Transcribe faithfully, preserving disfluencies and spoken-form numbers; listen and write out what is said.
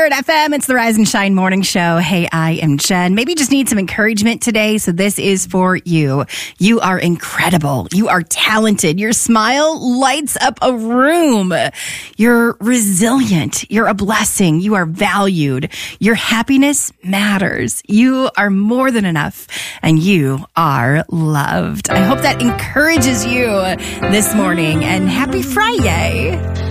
Spirit F M. It's the Rise and Shine Morning Show. Hey, I am Jen. Maybe just need some encouragement today, so this is for you. You are incredible. You are talented. Your smile lights up a room. You're resilient. You're a blessing. You are valued. Your happiness matters. You are more than enough, and you are loved. I hope that encourages you this morning, and happy Friday.